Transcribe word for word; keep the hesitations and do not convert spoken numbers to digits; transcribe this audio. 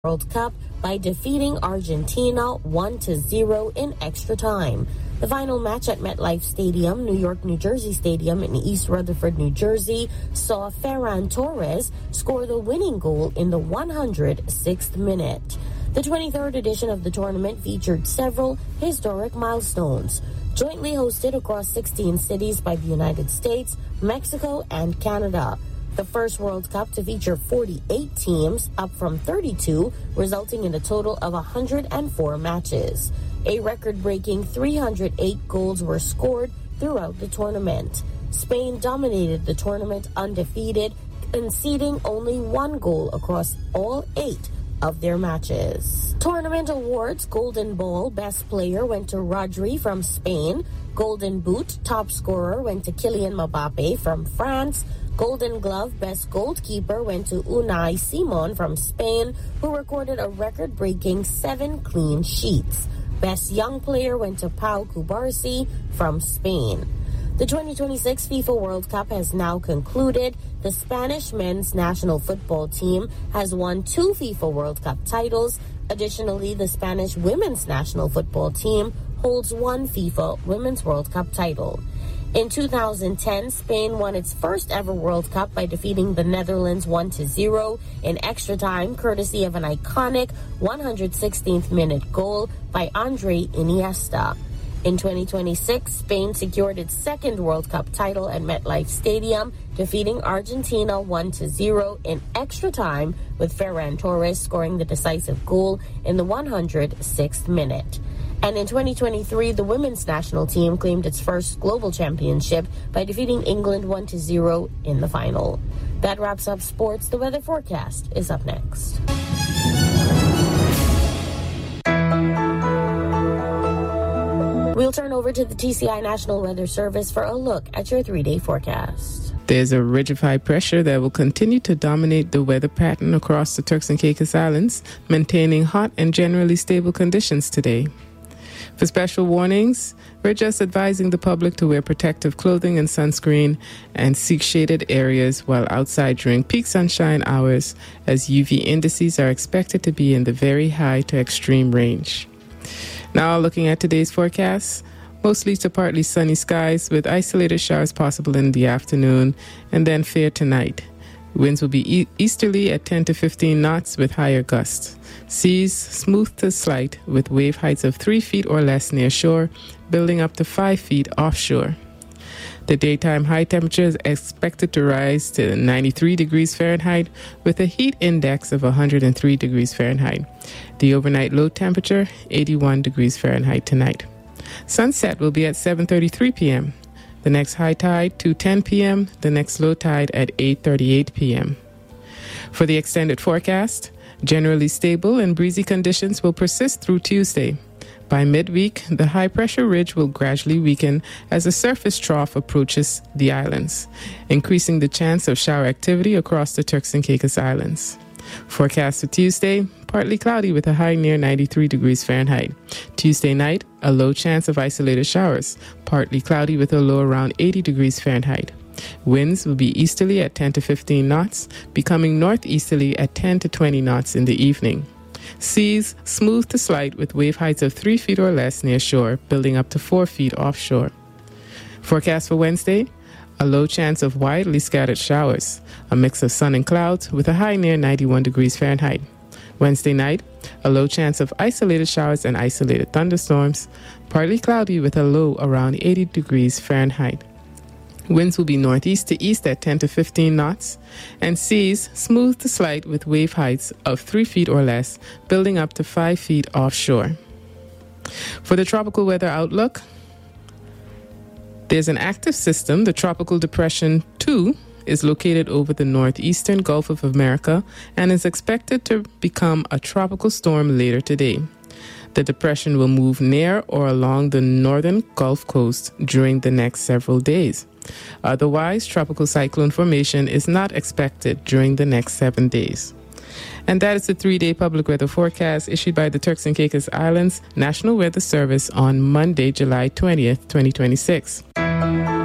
World Cup by defeating Argentina one to zero in extra time. The final match at MetLife Stadium, New York, New Jersey Stadium in East Rutherford, New Jersey, saw Ferran Torres score the winning goal in the one hundred sixth minute. The twenty-third edition of the tournament featured several historic milestones, jointly hosted across sixteen cities by the United States, Mexico, and Canada. The first World Cup to feature forty-eight teams, up from thirty-two, resulting in a total of one hundred four matches. A record-breaking three hundred eight goals were scored throughout the tournament. Spain dominated the tournament undefeated, conceding only one goal across all eight of their matches. Tournament awards: Golden Ball, Best Player went to Rodri from Spain. Golden Boot, Top Scorer went to Kylian Mbappe from France. Golden Glove, Best Goalkeeper went to Unai Simon from Spain, who recorded a record-breaking seven clean sheets. Best Young Player went to Pau Cubarsí from Spain. The twenty twenty-six FIFA World Cup has now concluded. The Spanish men's national football team has won two FIFA World Cup titles. Additionally, the Spanish women's national football team holds one FIFA Women's World Cup title. In two thousand ten, Spain won its first ever World Cup by defeating the Netherlands one to zero in extra time, courtesy of an iconic one hundred sixteenth minute goal by Andre Iniesta. In twenty twenty-six, Spain secured its second World Cup title at MetLife Stadium, defeating Argentina one to zero in extra time, with Ferran Torres scoring the decisive goal in the one hundred sixth minute. And in twenty twenty-three, the women's national team claimed its first global championship by defeating England one to zero in the final. That wraps up sports. The weather forecast is up next. We'll turn over to the T C I National Weather Service for a look at your three-day forecast. There's a ridge of high pressure that will continue to dominate the weather pattern across the Turks and Caicos Islands, maintaining hot and generally stable conditions today. For special warnings, we're just advising the public to wear protective clothing and sunscreen and seek shaded areas while outside during peak sunshine hours, as U V indices are expected to be in the very high to extreme range. Now looking at today's forecast, mostly to partly sunny skies with isolated showers possible in the afternoon and then fair tonight. Winds will be e- easterly at ten to fifteen knots with higher gusts. Seas smooth to slight with wave heights of three feet or less near shore, building up to five feet offshore. The daytime high temperature is expected to rise to ninety-three degrees Fahrenheit with a heat index of one hundred three degrees Fahrenheit. The overnight low temperature, eighty-one degrees Fahrenheit tonight. Sunset will be at seven thirty-three p.m. The next high tide, two ten p.m. The next low tide at eight thirty-eight p.m. For the extended forecast, generally stable and breezy conditions will persist through Tuesday. By midweek, the high-pressure ridge will gradually weaken as a surface trough approaches the islands, increasing the chance of shower activity across the Turks and Caicos Islands. Forecast for Tuesday, partly cloudy with a high near ninety-three degrees Fahrenheit. Tuesday night, a low chance of isolated showers, partly cloudy with a low around eighty degrees Fahrenheit. Winds will be easterly at ten to fifteen knots, becoming northeasterly at ten to twenty knots in the evening. Seas smooth to slight with wave heights of three feet or less near shore, building up to four feet offshore. Forecast for Wednesday, a low chance of widely scattered showers, a mix of sun and clouds with a high near ninety-one degrees Fahrenheit. Wednesday night, a low chance of isolated showers and isolated thunderstorms, partly cloudy with a low around eighty degrees Fahrenheit. Winds will be northeast to east at ten to fifteen knots, and seas smooth to slight with wave heights of three feet or less, building up to five feet offshore. For the tropical weather outlook, there's an active system. The Tropical Depression two is located over the northeastern Gulf of America and is expected to become a tropical storm later today. The depression will move near or along the northern Gulf Coast during the next several days. Otherwise, tropical cyclone formation is not expected during the next seven days. And that is the three-day public weather forecast issued by the Turks and Caicos Islands National Weather Service on Monday, July twentieth, twenty twenty-six.